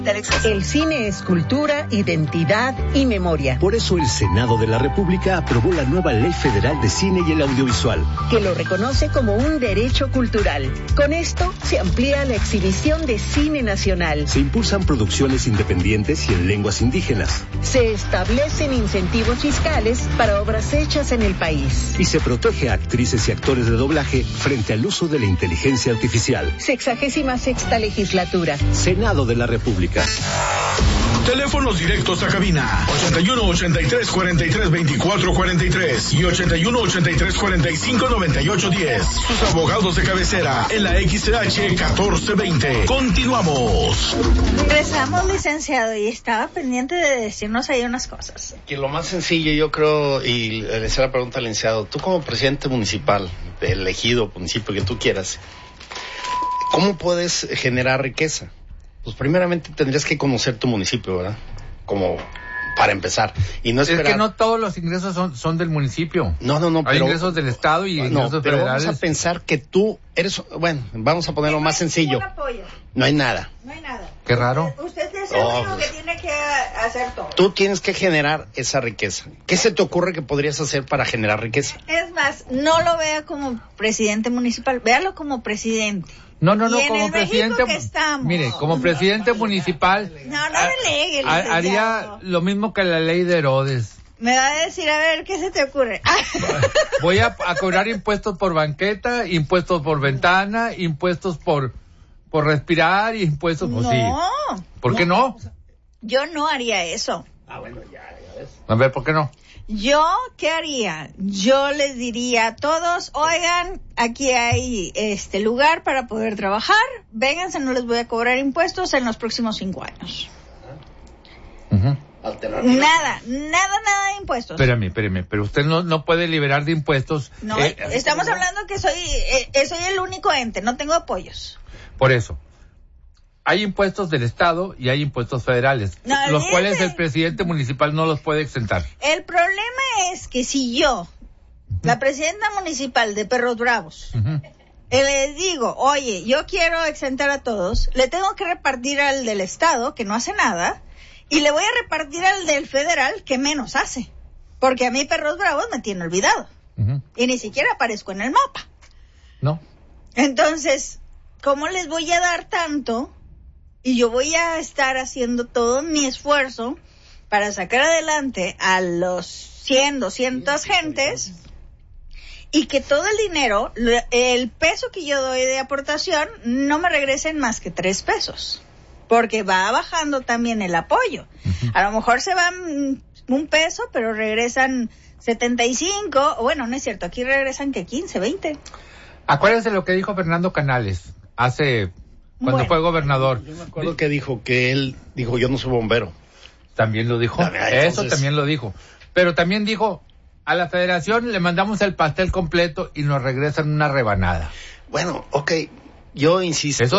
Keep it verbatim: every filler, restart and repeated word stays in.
El cine es cultura, identidad y memoria. Por eso el Senado de la República aprobó la nueva Ley Federal de Cine y el Audiovisual, que lo reconoce como un derecho cultural. Con esto se amplía la exhibición de cine nacional. Se impulsan producciones independientes y en lenguas indígenas. Se establecen incentivos fiscales para obras hechas en el país. Y se protege a actrices y actores de doblaje frente al uso de la inteligencia artificial. Sexagésima sexta legislatura. Senado de la República. Teléfonos directos a cabina ochenta y uno, ochenta y tres, cuarenta y tres, veinticuatro cuarenta y tres y ochenta y uno, ochenta y tres, cuarenta y cinco, noventa y ocho diez. Sus abogados de cabecera en la X C H catorce veinte. Continuamos. Regresamos, licenciado, y estaba pendiente de decirnos ahí unas cosas. Que lo más sencillo, yo creo, y le hacía la pregunta al licenciado, tú como presidente municipal, elegido, municipio que tú quieras, ¿cómo puedes generar riqueza? Pues primeramente tendrías que conocer tu municipio, ¿verdad? Como para empezar. Y no esperar... Es que no todos los ingresos son, son del municipio. No, no, no. Hay pero... ingresos del Estado y ingresos no, pero federales. Vamos a pensar que tú eres... Bueno, vamos a ponerlo más sencillo. No hay nada. No hay nada. Qué raro. Usted es el único que tiene que hacer todo. Tú tienes que generar esa riqueza. ¿Qué se te ocurre que podrías hacer para generar riqueza? Es más, no lo vea como presidente municipal, véalo como presidente. No, no, no, y en como el presidente, que estamos. Mire, como presidente municipal, no, no delegue, ha, haría lo mismo que la ley de Herodes. Me va a decir, a ver, ¿qué se te ocurre? Voy a, a cobrar impuestos por banqueta, impuestos por ventana, impuestos por por respirar, impuestos por no, sí. ¿Por qué no? Yo no haría eso. Ah, bueno, ya, ya ves. A ver, ¿por qué no? Yo, ¿qué haría? Yo les diría a todos, oigan, aquí hay este lugar para poder trabajar, vénganse, no les voy a cobrar impuestos en los próximos cinco años. Uh-huh. Nada, nada, nada de impuestos. Espérame, espérame, pero usted no, no puede liberar de impuestos. No, eh, estamos hablando que soy, eh, soy el único ente, no tengo apoyos. Por eso. Hay impuestos del Estado y hay impuestos federales, no, los dice, cuales el presidente municipal no los puede exentar. El problema es que si yo, uh-huh. la presidenta municipal de Perros Bravos, uh-huh. le digo, oye, yo quiero exentar a todos, le tengo que repartir al del Estado, que no hace nada, y le voy a repartir al del federal, que menos hace. Porque a mí Perros Bravos me tiene olvidado. Uh-huh. Y ni siquiera aparezco en el mapa. No. Entonces, ¿cómo les voy a dar tanto? Y yo voy a estar haciendo todo mi esfuerzo para sacar adelante a los cien, doscientas gentes y que todo el dinero, el peso que yo doy de aportación, no me regresen más que tres pesos. Porque va bajando también el apoyo. Uh-huh. A lo mejor se van un peso, pero regresan setenta y cinco. Bueno, no es cierto, aquí regresan que quince, veinte. Acuérdense lo que dijo Fernando Canales hace... Cuando bueno, fue gobernador. Yo me acuerdo que dijo que él dijo, yo no soy bombero. También lo dijo. También, entonces... Eso también lo dijo. Pero también dijo, a la federación le mandamos el pastel completo y nos regresan una rebanada. Bueno, ok, yo insisto. Eso